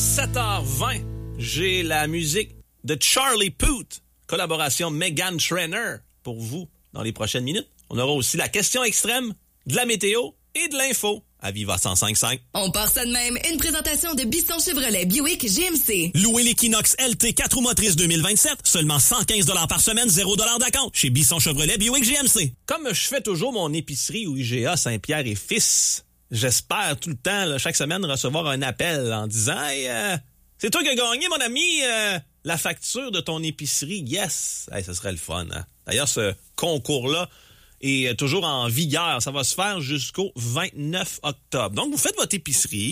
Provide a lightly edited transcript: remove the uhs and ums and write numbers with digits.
7h20, j'ai la musique de Charlie Puth, collaboration Meghan Trainor pour vous dans les prochaines minutes. On aura aussi la question extrême, de la météo et de l'info à Viva 105.5. On part ça de même. Une présentation de Bisson Chevrolet Buick GMC. Louez l'Equinox LT 4 roues motrices 2027, seulement 115 $ par semaine, 0 $ d'acompte. Chez Bisson Chevrolet Buick GMC. Comme je fais toujours mon épicerie au IGA Saint-Pierre et Fils, j'espère tout le temps, là, chaque semaine, recevoir un appel en disant « Hey, c'est toi qui as gagné, mon ami, la facture de ton épicerie. Yes! » Hey, ça serait le fun. Hein? D'ailleurs, ce concours-là est toujours en vigueur. Ça va se faire jusqu'au 29 octobre. Donc, vous faites votre épicerie.